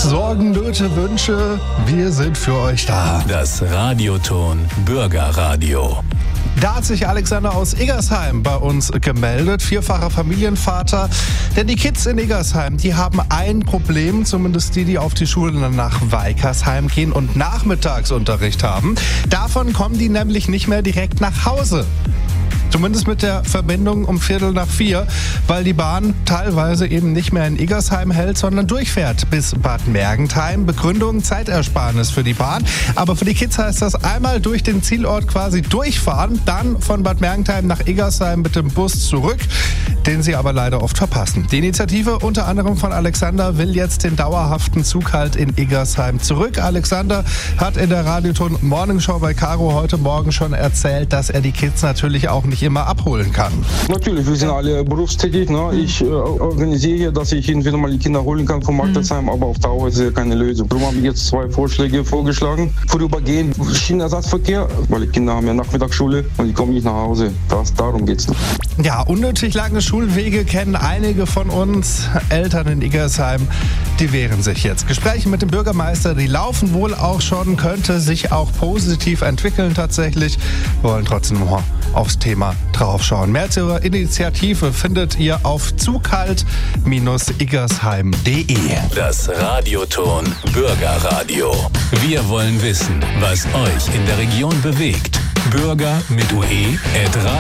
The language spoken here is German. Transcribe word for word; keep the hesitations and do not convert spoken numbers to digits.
Sorgen, Nöte, Wünsche, wir sind für euch da. Das Radioton Bürgerradio. Da hat sich Alexander aus Iggersheim bei uns gemeldet, vierfacher Familienvater. Denn die Kids in Iggersheim, die haben ein Problem, zumindest die, die auf die Schule nach Weikersheim gehen und Nachmittagsunterricht haben. Davon kommen die nämlich nicht mehr direkt nach Hause. Zumindest mit der Verbindung um Viertel nach vier, weil die Bahn teilweise eben nicht mehr in Iggersheim hält, sondern durchfährt bis Bad Mergentheim. Begründung: Zeitersparnis für die Bahn. Aber für die Kids heißt das einmal durch den Zielort quasi durchfahren, dann von Bad Mergentheim nach Iggersheim mit dem Bus zurück, den sie aber leider oft verpassen. Die Initiative unter anderem von Alexander will jetzt den dauerhaften Zughalt in Iggersheim zurück. Alexander hat in der Radioton Morning Show bei Caro heute Morgen schon erzählt, dass er die Kids natürlich auch nicht immer abholen kann. Natürlich, wir sind alle berufstätig. Ne? Ich äh, organisiere hier, dass ich entweder mal die Kinder holen kann vom Marktersheim, aber auf Dauer ist es ja keine Lösung. Darum habe ich jetzt zwei Vorschläge vorgeschlagen. Vorübergehend Schienenersatzverkehr, weil die Kinder haben ja Nachmittagsschule und die kommen nicht nach Hause. Das, darum geht's. Ja, unnötig lange Schulwege kennen einige von uns. Eltern in Iggersheim, die wehren sich jetzt. Gespräche mit dem Bürgermeister, die laufen wohl auch schon, könnte sich auch positiv entwickeln tatsächlich. Wir wollen trotzdem noch aufs Thema draufschauen. Mehr zur Initiative findet ihr auf zughalt Bindestrich iggersheim punkt de. Das Radioton Bürgerradio. Wir wollen wissen, was euch in der Region bewegt. Bürger mit ue at